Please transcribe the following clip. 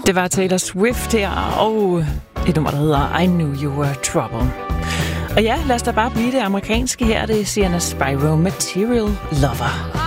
Det var Taylor Swift her, og et nummer, der hedder I Knew You Were Trouble. Og ja, lad os da bare blive det amerikanske her. Det er Sienna Spyro, Material Lover.